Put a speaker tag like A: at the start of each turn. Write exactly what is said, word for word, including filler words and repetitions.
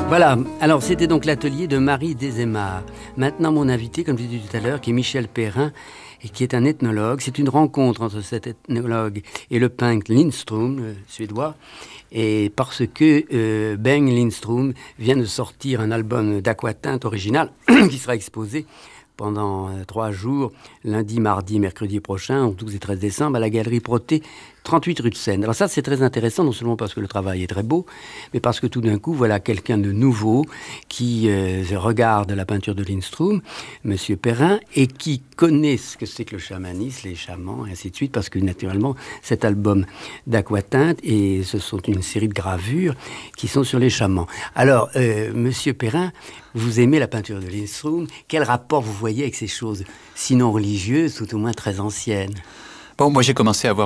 A: Voilà, alors c'était donc l'atelier de Marie Desémar. Maintenant mon invité, comme je l'ai dit tout à l'heure, qui est Michel Perrin, et qui est un ethnologue. C'est une rencontre entre cet ethnologue et le peintre Lindström, euh, suédois, et parce que euh, Bengt Lindström vient de sortir un album d'aquatinte original qui sera exposé pendant euh, trois jours, lundi, mardi, mercredi prochain, au douze et treize décembre, à la Galerie Proté, trente-huit rue de Seine. Alors ça, c'est très intéressant, non seulement parce que le travail est très beau, mais parce que tout d'un coup, voilà quelqu'un de nouveau qui euh, regarde la peinture de Lindström, Monsieur Perrin, et qui connaît ce que c'est que le chamanisme, les chamans, et ainsi de suite, parce que naturellement, cet album d'aquatinte, et ce sont une série de gravures qui sont sur les chamans. Alors, euh, Monsieur Perrin, vous aimez la peinture de Lindström. Quel rapport vous voyez avec ces choses, sinon religieuses, tout au moins très anciennes?
B: Bon, moi j'ai commencé à voir